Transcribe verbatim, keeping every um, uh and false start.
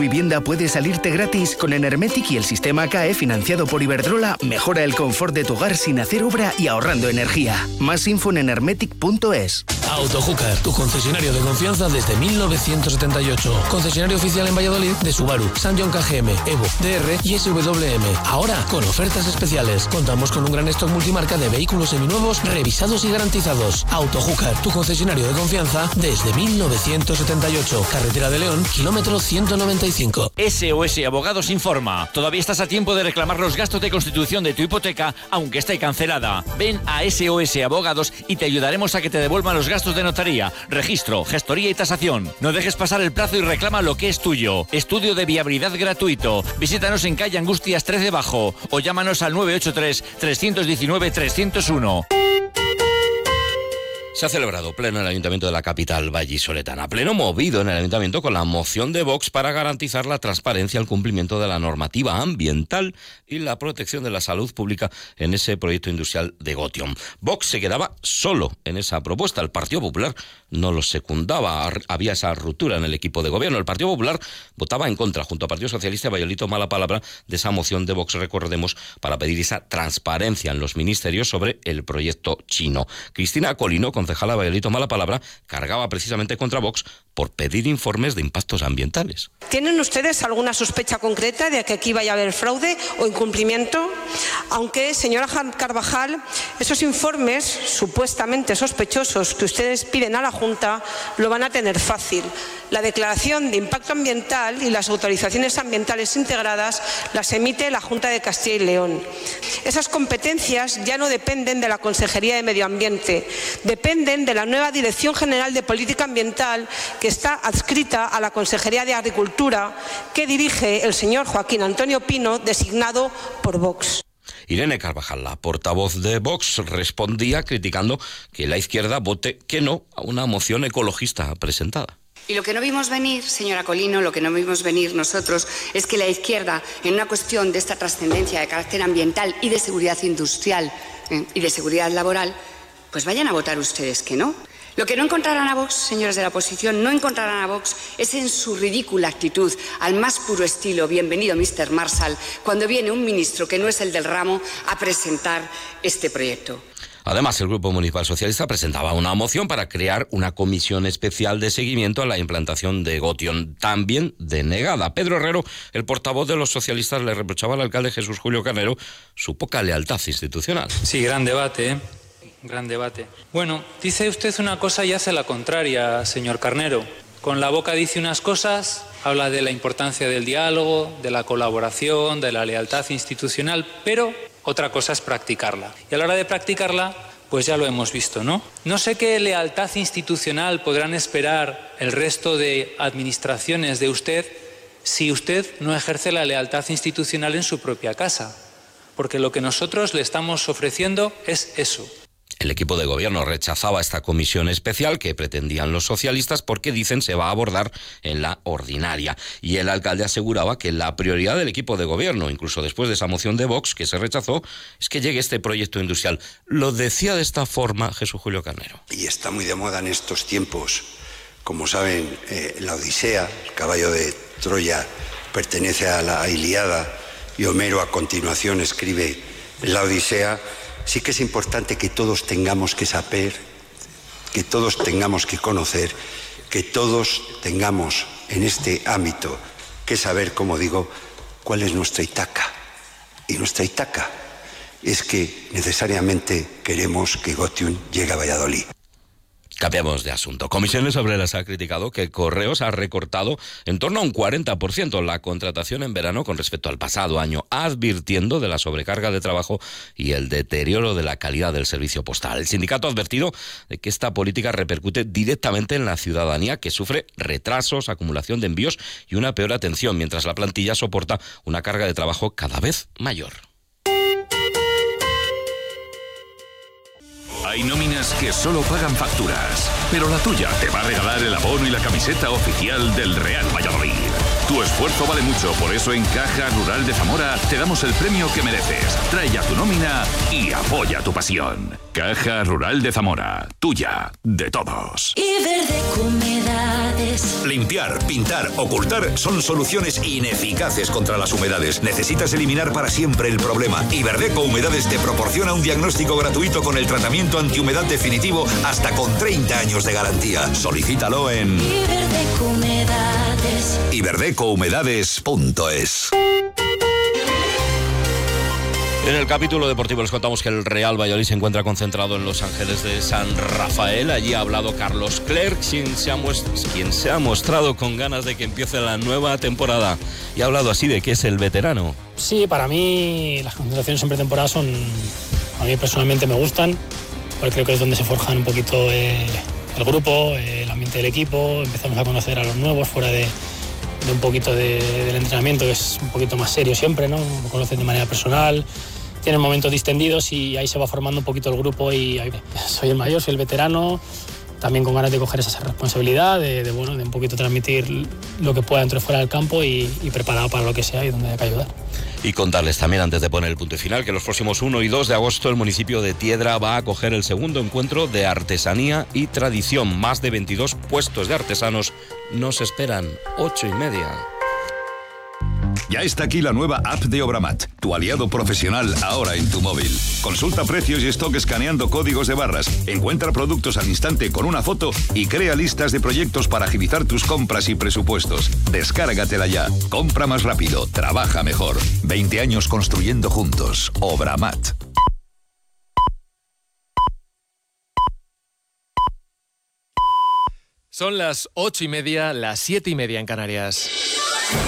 vivienda puede salirte gratis. Con Enermetic y el sistema C A E financiado por Iberdrola, mejora el confort de tu hogar sin hacer obra y ahorrando energía. Más info en enermetic punto es. Autohooker, tu concesionario de confianza desde mil novecientos setenta y ocho. Concesionario oficial en Valladolid de Subaru, Sanyong K G M, Evo, D R y S W M. Ahora con ofertas especiales. Contamos con un gran stock multimarca de vehículos seminuevos, revisados y garantizados. Autohooker, tu concesionario de confianza desde mil novecientos setenta y ocho. Carretera de León, kilómetro ciento noventa y cinco. S O S Abogados informa. Todavía estás a tiempo de reclamar los gastos de constitución de tu hipoteca, aunque esté cancelada. Ven a S O S Abogados y te ayudaremos a que te devuelvan los gastos de notaría, registro, gestoría y tasación. No dejes pasar el plazo y reclama lo que es tuyo. Estudio de viabilidad gratuito. Visítanos en calle Angustias trece Bajo o llámanos al nueve ocho tres, tres uno nueve, tres cero uno. Se ha celebrado pleno en el Ayuntamiento de la capital vallisoletana. Pleno movido en el Ayuntamiento con la moción de Vox para garantizar la transparencia, el cumplimiento de la normativa ambiental y la protección de la salud pública en ese proyecto industrial de Gotion. Vox se quedaba solo en esa propuesta. El Partido Popular no lo secundaba. Había esa ruptura en el equipo de gobierno. El Partido Popular votaba en contra, junto al Partido Socialista y Valladolid, mala palabra, de esa moción de Vox, recordemos, para pedir esa transparencia en los ministerios sobre el proyecto chino. Cristina Colino, concejala Valladolid, mala palabra, cargaba precisamente contra Vox por pedir informes de impactos ambientales. ¿Tienen ustedes alguna sospecha concreta de que aquí vaya a haber fraude o incumplimiento? Aunque, señora Carvajal, esos informes supuestamente sospechosos que ustedes piden a la Junta lo van a tener fácil. La declaración de impacto ambiental y las autorizaciones ambientales integradas las emite la Junta de Castilla y León. Esas competencias ya no dependen de la Consejería de Medio Ambiente, dependen de la nueva Dirección General de Política Ambiental, que está adscrita a la Consejería de Agricultura, que dirige el señor Joaquín Antonio Pino, designado por Vox. Irene Carvajal, la portavoz de Vox, respondía criticando que la izquierda vote que no a una moción ecologista presentada. Y lo que no vimos venir, señora Colino, lo que no vimos venir nosotros es que la izquierda, en una cuestión de esta trascendencia de carácter ambiental y de seguridad industrial eh, y de seguridad laboral, pues vayan a votar ustedes que no. Lo que no encontrarán a Vox, señores de la oposición, no encontrarán a Vox es en su ridícula actitud, al más puro estilo, bienvenido mister Marshall, cuando viene un ministro que no es el del ramo a presentar este proyecto. Además, el Grupo Municipal Socialista presentaba una moción para crear una comisión especial de seguimiento a la implantación de Gotion, también denegada. Pedro Herrero, el portavoz de los socialistas, le reprochaba al alcalde Jesús Julio Carnero su poca lealtad institucional. Sí, gran debate, ¿eh? Gran debate. Bueno, dice usted una cosa y hace la contraria, señor Carnero. Con la boca dice unas cosas, habla de la importancia del diálogo, de la colaboración, de la lealtad institucional, pero otra cosa es practicarla. Y a la hora de practicarla, pues ya lo hemos visto, ¿no? No sé qué lealtad institucional podrán esperar el resto de administraciones de usted si usted no ejerce la lealtad institucional en su propia casa. Porque lo que nosotros le estamos ofreciendo es eso. El equipo de gobierno rechazaba esta comisión especial que pretendían los socialistas porque dicen se va a abordar en la ordinaria. Y el alcalde aseguraba que la prioridad del equipo de gobierno, incluso después de esa moción de Vox que se rechazó, es que llegue este proyecto industrial. Lo decía de esta forma Jesús Julio Carnero. Y está muy de moda en estos tiempos. Como saben, eh, la Odisea, el caballo de Troya, pertenece a la Ilíada y Homero a continuación escribe la Odisea. Sí que es importante que todos tengamos que saber, que todos tengamos que conocer, que todos tengamos en este ámbito que saber, como digo, cuál es nuestra Itaca. Y nuestra Itaca es que necesariamente queremos que Gotion llegue a Valladolid. Cambiamos de asunto. Comisiones Obreras ha criticado que Correos ha recortado en torno a un cuarenta por ciento la contratación en verano con respecto al pasado año, advirtiendo de la sobrecarga de trabajo y el deterioro de la calidad del servicio postal. El sindicato ha advertido de que esta política repercute directamente en la ciudadanía, que sufre retrasos, acumulación de envíos y una peor atención, mientras la plantilla soporta una carga de trabajo cada vez mayor. Hay nóminas que solo pagan facturas, pero la tuya te va a regalar el abono y la camiseta oficial del Real Valladolid. Tu esfuerzo vale mucho, por eso en Caja Rural de Zamora te damos el premio que mereces. Trae ya tu nómina y apoya tu pasión. Caja Rural de Zamora, tuya, de todos. Iberdeco Humedades. Limpiar, pintar, ocultar son soluciones ineficaces contra las humedades. Necesitas eliminar para siempre el problema. Iberdeco Humedades te proporciona un diagnóstico gratuito con el tratamiento antihumedad definitivo hasta con treinta años de garantía. Solicítalo en Iberdeco Humedades. iberdeco humedades punto es. En el capítulo deportivo les contamos que el Real Valladolid se encuentra concentrado en Los Ángeles de San Rafael. Allí ha hablado Carlos Clerc, quien se ha, muest- quien se ha mostrado con ganas de que empiece la nueva temporada. Y ha hablado así de que es el veterano. Sí, para mí las concentraciones en pretemporada son, a mí personalmente me gustan, porque creo que es donde se forjan un poquito eh, el grupo, eh, el ambiente del equipo, empezamos a conocer a los nuevos fuera de, de un poquito de, del entrenamiento, que es un poquito más serio siempre, ¿no? Lo conocen de manera personal, tienen momentos distendidos y ahí se va formando un poquito el grupo y ahí, soy el mayor, soy el veterano, también con ganas de coger esa responsabilidad, de, de, bueno, de un poquito transmitir lo que pueda dentro y fuera del campo y, y preparado para lo que sea y donde haya que ayudar. Y contarles también, antes de poner el punto y final, que los próximos uno y dos de agosto el municipio de Tiedra va a acoger el segundo encuentro de artesanía y tradición. Más de veintidós puestos de artesanos nos esperan. Ocho y media. Ya está aquí la nueva app de Obramat, tu aliado profesional ahora en tu móvil. Consulta precios y stock escaneando códigos de barras, encuentra productos al instante con una foto y crea listas de proyectos para agilizar tus compras y presupuestos. Descárgatela ya. Compra más rápido, trabaja mejor. veinte años construyendo juntos. Obramat. Son las ocho y media, las siete y media en Canarias.